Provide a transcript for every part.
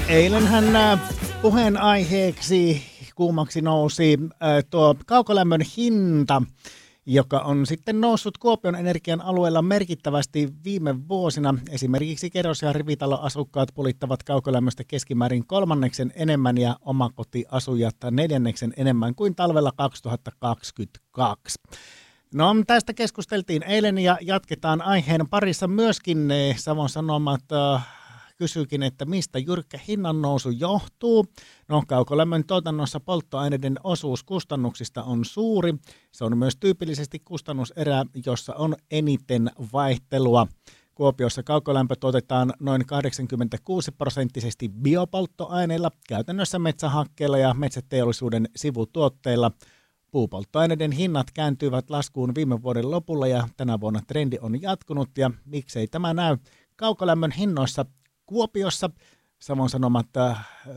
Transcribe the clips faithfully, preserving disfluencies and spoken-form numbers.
Eilenhän äh, puheenaiheeksi kuumaksi nousi äh, tuo kaukolämmön hinta, joka on sitten noussut Kuopion Energian alueella merkittävästi viime vuosina. Esimerkiksi kerros- ja rivitaloasukkaat pulittavat kaukolämmöstä keskimäärin kolmanneksen enemmän ja omakotiasujat neljänneksen enemmän kuin talvella kaksituhattakaksikymmentäkaksi. No, tästä keskusteltiin eilen ja jatketaan aiheen parissa myöskin. Savon Sanomat äh, kysyykin, että mistä jyrkkä hinnan nousu johtuu. No, kaukolämmön tuotannossa polttoaineiden osuus kustannuksista on suuri. Se on myös tyypillisesti kustannuserä, jossa on eniten vaihtelua. Kuopiossa kaukolämpö tuotetaan noin kahdeksankymmentäkuusi prosenttisesti biopolttoaineilla, käytännössä metsähakkeella ja metsäteollisuuden sivutuotteilla. Puupolttoaineiden hinnat kääntyivät laskuun viime vuoden lopulla ja tänä vuonna trendi on jatkunut. Ja miksei tämä näy kaukolämmön hinnoissa Kuopiossa? Savon Sanomat äh,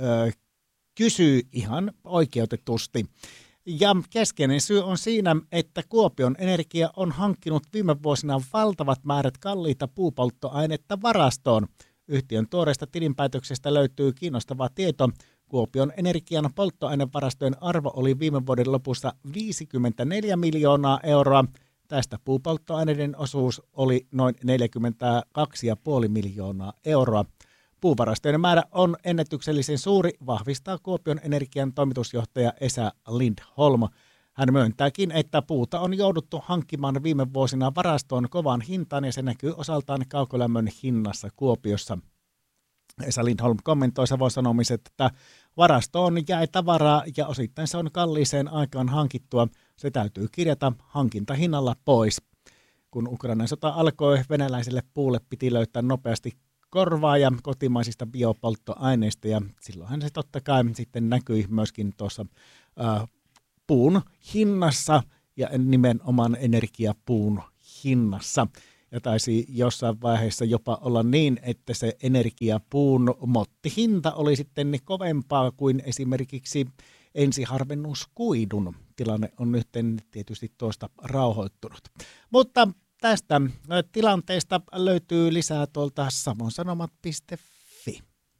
kysyy ihan oikeutetusti. Ja keskeinen syy on siinä, että Kuopion Energia on hankkinut viime vuosina valtavat määrät kalliita puupolttoainetta varastoon. Yhtiön tuoreesta tilinpäätöksestä löytyy kiinnostava tieto. Kuopion Energian polttoainevarastojen arvo oli viime vuoden lopussa viisikymmentäneljä miljoonaa euroa. Tästä puupolttoaineiden osuus oli noin neljäkymmentäkaksi pilkku viisi miljoonaa euroa. Puuvarastojen määrä on ennätyksellisen suuri, vahvistaa Kuopion Energian toimitusjohtaja Esa Lindholm. Hän myöntääkin, että puuta on jouduttu hankkimaan viime vuosina varastoon kovan hintaan ja se näkyy osaltaan kaukolämmön hinnassa Kuopiossa. Esa Lindholm kommentoi Savon Sanomiset, että varastoon jäi tavaraa ja osittain se on kalliiseen aikaan hankittua. Se täytyy kirjata hankintahinnalla pois. Kun Ukrainan sota alkoi, venäläiselle puulle piti löytää nopeasti korvaaja kotimaisista biopolttoaineista ja silloinhan se totta kai sitten näkyi myöskin tuossa äh, puun hinnassa ja nimenomaan energiapuun hinnassa. Ja taisi jossain vaiheessa jopa olla niin, että se energiapuun mottihinta oli sitten kovempaa kuin esimerkiksi ensiharvennuskuidun. Tilanne on nyt tietysti tuosta rauhoittunut. Mutta tästä tilanteesta löytyy lisää tuolta savonsanomat piste